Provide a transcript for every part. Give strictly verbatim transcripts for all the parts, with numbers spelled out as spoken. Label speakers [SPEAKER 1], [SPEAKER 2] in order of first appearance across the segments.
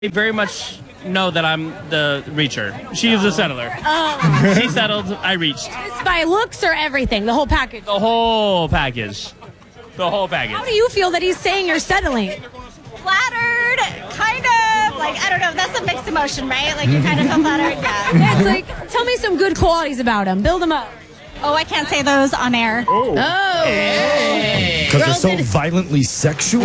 [SPEAKER 1] very much know that I'm the reacher. She is the settler. Oh. She settled, I reached.
[SPEAKER 2] It's by looks or everything, the whole package?
[SPEAKER 1] The whole package. The whole package.
[SPEAKER 2] How do you feel that he's saying you're settling?
[SPEAKER 3] Flattered, kind of, like, I don't know, that's a mixed emotion, right? Like, you kind of feel flattered, yeah.
[SPEAKER 2] Yeah, it's like, tell me some good qualities about him. Build him up.
[SPEAKER 3] Oh, I can't say those on air.
[SPEAKER 2] Oh.
[SPEAKER 4] Because they're so violently sexual?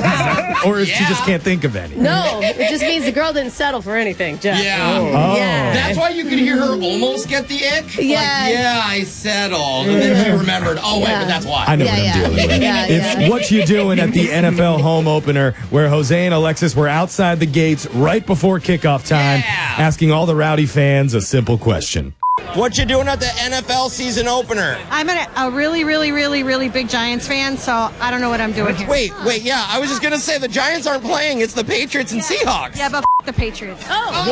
[SPEAKER 4] Or yeah. She just can't think of any?
[SPEAKER 5] No, it just means the girl didn't settle for anything, Jeff.
[SPEAKER 6] Yeah.
[SPEAKER 4] Oh.
[SPEAKER 5] yeah.
[SPEAKER 6] That's why you could hear her almost get the ick.
[SPEAKER 5] Yeah.
[SPEAKER 6] Like, yeah, I settled. And then she remembered, oh, wait,
[SPEAKER 5] yeah.
[SPEAKER 6] but that's why.
[SPEAKER 4] I know
[SPEAKER 5] yeah,
[SPEAKER 4] what I'm
[SPEAKER 5] yeah.
[SPEAKER 4] dealing with.
[SPEAKER 5] Yeah,
[SPEAKER 4] it's
[SPEAKER 5] yeah.
[SPEAKER 4] what you doing at the N F L home opener where Jose and Alexis were outside the gates right before kickoff time
[SPEAKER 6] Yeah.
[SPEAKER 4] asking all the Rowdy fans a simple question.
[SPEAKER 6] What you doing at the N F L season opener?
[SPEAKER 7] I'm a, a really, really, really, really big Giants fan, so I don't know what I'm doing here.
[SPEAKER 6] Wait, wait, yeah, I was just going to say the Giants aren't playing. It's the Patriots and Seahawks.
[SPEAKER 7] Yeah, but f- the Patriots.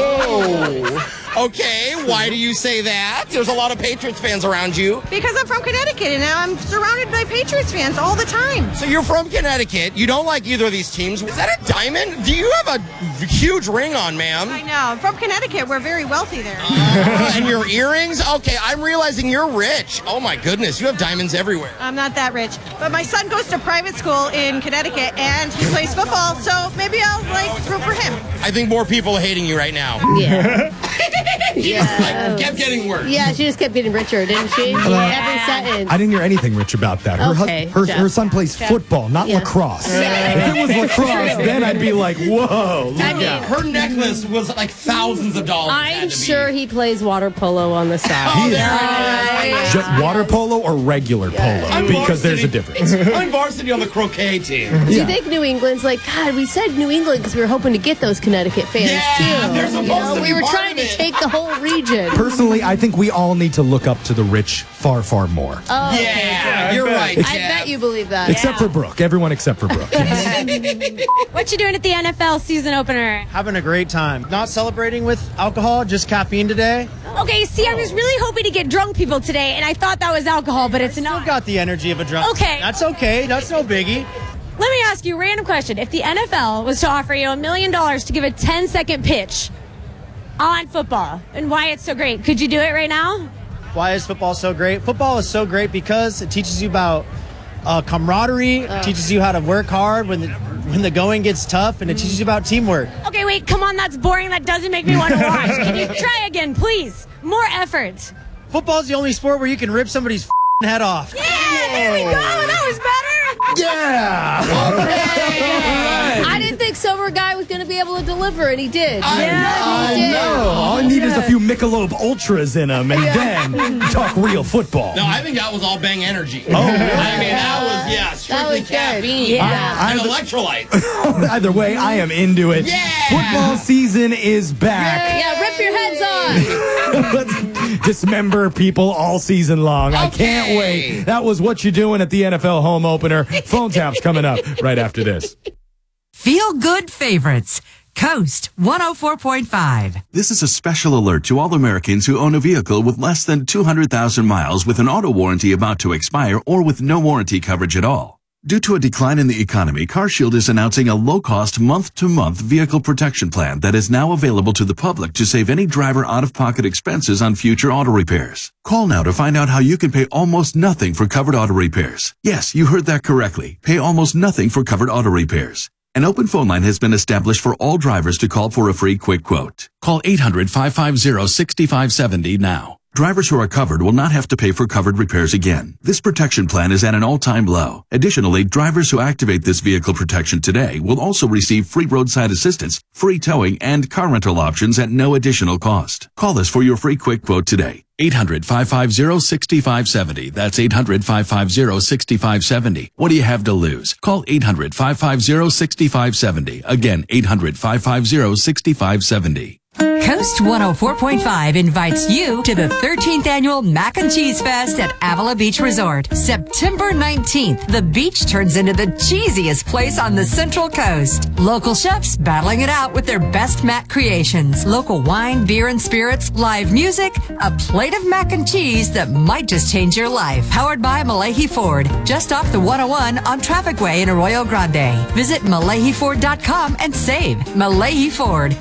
[SPEAKER 6] Whoa. Okay, why do you say that? There's a lot of Patriots fans around you.
[SPEAKER 7] Because I'm from Connecticut, and now I'm surrounded by Patriots fans all the time.
[SPEAKER 6] So you're from Connecticut. You don't like either of these teams. Is that a diamond? Do you have a huge ring on, ma'am?
[SPEAKER 7] I know. I'm from Connecticut. We're very wealthy there.
[SPEAKER 6] Uh, and your earrings? Okay, I'm realizing you're rich. Oh, my goodness. You have diamonds everywhere.
[SPEAKER 7] I'm not that rich. But my son goes to private school in Connecticut, and he plays football, so maybe I'll, like, root for him.
[SPEAKER 6] I think more people are hating you right now.
[SPEAKER 5] Yeah.
[SPEAKER 6] yeah. Like, kept getting worse.
[SPEAKER 5] Yeah, she just kept getting richer, didn't she?
[SPEAKER 4] Yeah.
[SPEAKER 5] Every sentence.
[SPEAKER 4] I didn't hear anything rich about that. Her,
[SPEAKER 5] Okay,
[SPEAKER 4] hus- her,
[SPEAKER 5] Jeff.
[SPEAKER 4] her son plays
[SPEAKER 5] Jeff.
[SPEAKER 4] football, not
[SPEAKER 5] Yeah.
[SPEAKER 4] lacrosse.
[SPEAKER 5] Yeah.
[SPEAKER 4] If it was lacrosse, then I'd be like, whoa. Look
[SPEAKER 5] I mean,
[SPEAKER 4] out.
[SPEAKER 6] Her necklace was like thousands of dollars.
[SPEAKER 5] I'm sure he plays water polo on the side.
[SPEAKER 6] Oh, there
[SPEAKER 5] Uh,
[SPEAKER 6] it is.
[SPEAKER 4] Just water polo or regular polo?
[SPEAKER 6] I'm
[SPEAKER 4] Because there's a
[SPEAKER 6] varsity.
[SPEAKER 4] difference.
[SPEAKER 6] I'm varsity on the croquet team.
[SPEAKER 5] Do you
[SPEAKER 4] Yeah.
[SPEAKER 5] think New England's like, God, we said New England because we were hoping to get those Connecticut fans,
[SPEAKER 6] Yeah,
[SPEAKER 5] too.
[SPEAKER 6] they're supposed
[SPEAKER 5] You know,
[SPEAKER 6] to
[SPEAKER 5] we
[SPEAKER 6] be
[SPEAKER 5] were
[SPEAKER 6] part
[SPEAKER 5] trying
[SPEAKER 6] of
[SPEAKER 5] to
[SPEAKER 6] it.
[SPEAKER 5] take the whole region.
[SPEAKER 4] Personally, I think we all need to look up to the rich far, far more.
[SPEAKER 5] Oh,
[SPEAKER 6] Yeah, you're right.
[SPEAKER 5] I
[SPEAKER 6] Jeff.
[SPEAKER 5] bet you believe that.
[SPEAKER 4] Except for Brooke. Everyone except for Brooke.
[SPEAKER 2] What you doing at the N F L season opener?
[SPEAKER 8] Having a great time. Not celebrating with alcohol, just caffeine today.
[SPEAKER 2] Okay, see, I was really hoping to get drunk people today, and I thought that was alcohol, but it's
[SPEAKER 8] Still
[SPEAKER 2] not.
[SPEAKER 8] got the energy of a drunk.
[SPEAKER 2] Okay.
[SPEAKER 8] That's okay. That's no biggie.
[SPEAKER 2] Let me ask you a random question. If the N F L was to offer you a million dollars to give a ten second pitch on football and why it's so great, could you do it right now?
[SPEAKER 8] Why is football so great? Football is so great because it teaches you about uh, camaraderie,
[SPEAKER 5] Uh.
[SPEAKER 8] teaches you how to work hard when the, when the going gets tough, and it teaches you about teamwork.
[SPEAKER 2] Okay, wait, come on, that's boring. That doesn't make me want to watch. Can you try again, please? More effort.
[SPEAKER 8] Football's the only sport where you can rip somebody's f***ing head off.
[SPEAKER 2] Yeah, there we go. That was better.
[SPEAKER 4] Yeah!
[SPEAKER 5] I didn't think Sober Guy was going to be able to deliver, and he did.
[SPEAKER 6] I
[SPEAKER 5] yeah, he
[SPEAKER 4] I
[SPEAKER 5] did.
[SPEAKER 4] know. All I need is a few Michelob Ultras in them, and then talk real football.
[SPEAKER 6] No, I think that was all Bang Energy.
[SPEAKER 4] Oh,
[SPEAKER 6] I mean, that was, yeah, strictly
[SPEAKER 5] was good.
[SPEAKER 6] caffeine.
[SPEAKER 5] Yeah.
[SPEAKER 6] And
[SPEAKER 4] I-
[SPEAKER 6] electrolytes.
[SPEAKER 4] Either way, I am into it.
[SPEAKER 6] Yeah!
[SPEAKER 4] Football season is back.
[SPEAKER 5] Yeah, rip your heads on.
[SPEAKER 4] Let's dismember people all season long. I can't
[SPEAKER 6] Okay.
[SPEAKER 4] wait. That was What You Doing at the N F L home opener. Phone taps coming up right after this.
[SPEAKER 9] Feel good favorites. Coast one oh four point five.
[SPEAKER 10] This is a special alert to all Americans who own a vehicle with less than two hundred thousand miles with an auto warranty about to expire or with no warranty coverage at all. Due to a decline in the economy, CarShield is announcing a low-cost month-to-month vehicle protection plan that is now available to the public to save any driver out-of-pocket expenses on future auto repairs. Call now to find out how you can pay almost nothing for covered auto repairs. Yes, you heard that correctly. Pay almost nothing for covered auto repairs. An open phone line has been established for all drivers to call for a free quick quote. Call eight hundred, five five zero, six five seven zero now. Drivers who are covered will not have to pay for covered repairs again. This protection plan is at an all-time low. Additionally, drivers who activate this vehicle protection today will also receive free roadside assistance, free towing, and car rental options at no additional cost. Call us for your free quick quote today. eight hundred, five five zero, six five seven zero. That's eight hundred, five five zero, six five seven zero. What do you have to lose? Call eight hundred, five five zero, six five seven zero. Again, eight hundred, five five zero, six five seven zero.
[SPEAKER 9] Coast one oh four point five invites you to the thirteenth Annual Mac and Cheese Fest at Avila Beach Resort. September nineteenth, the beach turns into the cheesiest place on the Central Coast. Local chefs battling it out with their best mac creations. Local wine, beer, and spirits, live music, a plate of mac and cheese that might just change your life. Powered by Malahi Ford, just off the one oh one on Traffic Way in Arroyo Grande. Visit Malahi Ford dot com and save. Malahi Ford.